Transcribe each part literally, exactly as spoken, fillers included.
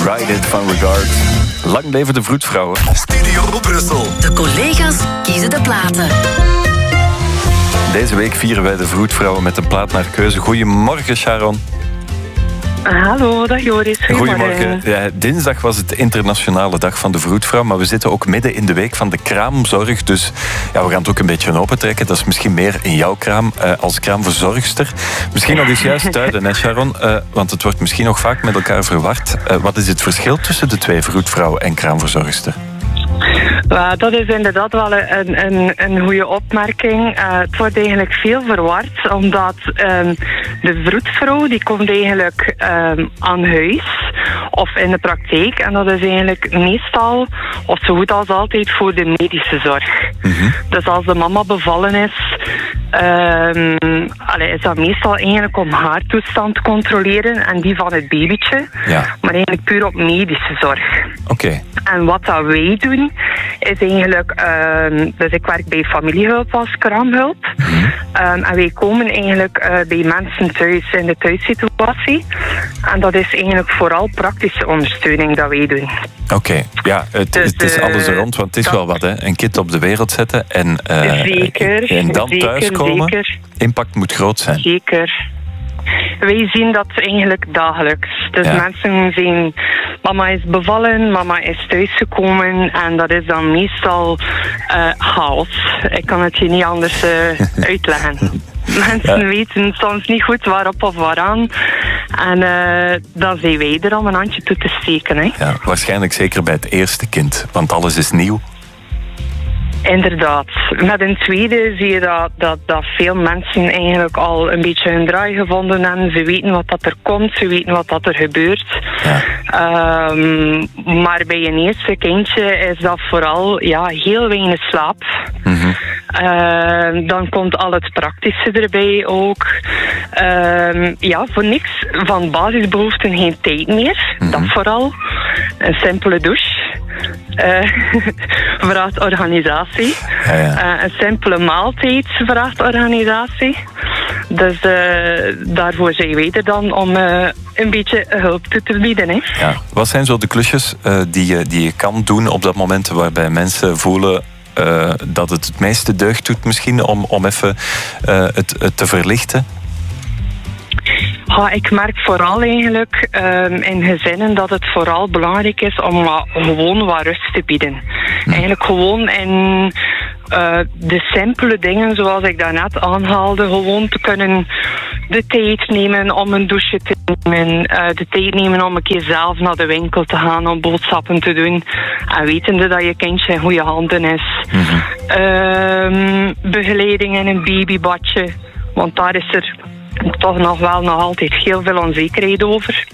Ride It van Regard. Lang leven de vroedvrouwen. Studio Brussel. De collega's kiezen de platen. Deze week vieren wij de vroedvrouwen met een plaat naar keuze. Goedemorgen, Sharon. Hallo, dag Joris. Goedemorgen. Ja, dinsdag was het internationale dag van de vroedvrouw, maar we zitten ook midden in de week van de kraamzorg. Dus ja, we gaan het ook een beetje opentrekken. Dat is misschien meer in jouw kraam uh, als kraamverzorgster. Misschien nog eens juist duiden, hè Sharon? Uh, want het wordt misschien nog vaak met elkaar verward. Uh, wat is het verschil tussen de twee vroedvrouw en kraamverzorgster? Ja, dat is inderdaad wel een, een, een goede opmerking. Uh, het wordt eigenlijk veel verward, omdat um, de vroedvrouw die komt eigenlijk um, aan huis of in de praktijk. En dat is eigenlijk meestal, of zo goed als altijd, voor de medische zorg. Mm-hmm. Dus als de mama bevallen is, um, allee, is dat meestal eigenlijk om haar toestand te controleren en die van het babytje. Ja. Maar eigenlijk puur op medische zorg. Oké. Okay. En wat dat wij doen, is eigenlijk... Uh, dus ik werk bij familiehulp als kraamhulp. Mm-hmm. Um, en wij komen eigenlijk uh, bij mensen thuis in de thuissituatie. En dat is eigenlijk vooral praktische ondersteuning dat wij doen. Oké, okay. Ja, het, dus, het is alles er rond, want het is dat... wel wat, hè. Een kind op de wereld zetten en, uh, zeker, en dan zeker, thuiskomen. Zeker. Impact moet groot zijn. Zeker. Wij zien dat eigenlijk dagelijks. Dus ja. Mensen zien, mama is bevallen, mama is thuisgekomen en dat is dan meestal uh, chaos. Ik kan het je niet anders uh, uitleggen. Mensen ja. weten soms niet goed waarop of waaraan. En uh, dan zijn wij er om een handje toe te steken. Hè. Ja, waarschijnlijk zeker bij het eerste kind, want alles is nieuw. Inderdaad. Met een tweede zie je dat, dat, dat veel mensen eigenlijk al een beetje hun draai gevonden hebben. Ze weten wat dat er komt, ze weten wat dat er gebeurt. Ja. Um, maar bij een eerste kindje is dat vooral ja, heel weinig slaap. Mm-hmm. Uh, dan komt al het praktische erbij ook. Uh, ja, voor niks van basisbehoeften geen tijd meer. Mm-hmm. Dat vooral. Een simpele douche. Uh, vraagt organisatie. Ja, ja. Uh, een simpele maaltijd vraagt organisatie. Dus uh, daarvoor zijn wij er dan om uh, een beetje hulp toe te bieden. Hè. Ja. Wat zijn zo de klusjes uh, die, je, die je kan doen op dat moment waarbij mensen voelen uh, dat het het meeste deugd doet misschien om, om even uh, het, het te verlichten? Ja, ik merk vooral eigenlijk um, in gezinnen dat het vooral belangrijk is om wat, gewoon wat rust te bieden. Hm. Eigenlijk gewoon in uh, de simpele dingen zoals ik daarnet aanhaalde, gewoon te kunnen de tijd nemen om een douche te nemen, uh, de tijd nemen om een keer zelf naar de winkel te gaan om boodschappen te doen en wetende dat je kindje in goede handen is. Mm-hmm. Um, begeleiding in een babybadje, want daar is er toch nog wel nog altijd heel veel onzekerheid over.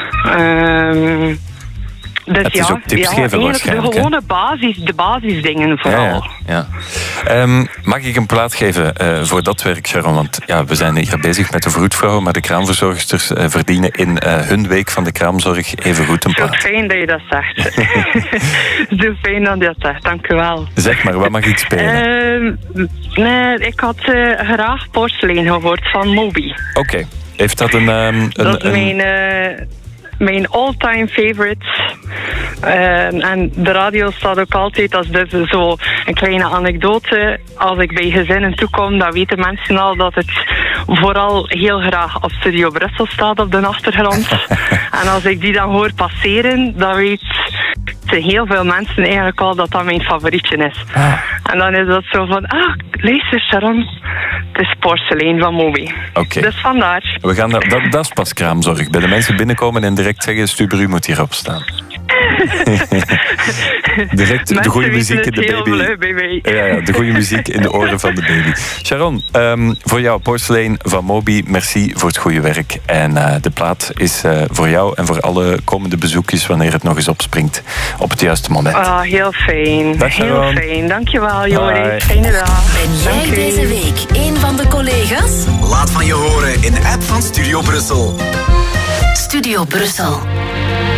Um, dus het ja, is ook tips ja, geven waarschijnlijk. De gewone basis, de basisdingen vooral. Ja, ja, ja. Um, mag ik een plaat geven uh, voor dat werk, Sharon? Want ja, we zijn hier bezig met de vroedvrouwen, maar de kraamverzorgsters uh, verdienen in uh, hun week van de kraamzorg even goed een plaat. Zo fijn dat je dat zegt. Zo fijn dat je dat zegt, dank u wel. Zeg maar, wat mag ik spelen? Uh, nee, ik had uh, graag Porselein gehoord van Moby. Oké. Okay. Heeft dat een... Um, dat een, is mijn... Uh, Mijn all-time favorite. Uh, en de radio staat ook altijd als dus zo een kleine anekdote. Als ik bij gezinnen toekom, dan weten mensen al dat het vooral heel graag op Studio Brussel staat op de achtergrond. En als ik die dan hoor passeren, dan weet heel veel mensen eigenlijk al dat dat mijn favorietje is. Ah. En dan is dat zo van, ah, luister Sharon, het is Porselein van Moby. Okay. Dus vandaar. We gaan dat, dat, dat is pas kraamzorg. Bij de mensen binnenkomen en direct zeggen, Stubberu moet hierop staan. Direct de goede muziek in de baby. Ja, ja, de goede muziek in de oren van de baby. Sharon, um, voor jou Porselein van Moby, merci voor het goede werk. En uh, de plaat is uh, voor jou en voor alle komende bezoekjes wanneer het nog eens opspringt op het juiste moment. Ah, oh, heel fijn. Dag, heel fijn. Dankjewel, Joris. Fijne dag. Ben jij deze week een van de collega's? Laat van je horen in de app van Studio Brussel. Studio Brussel.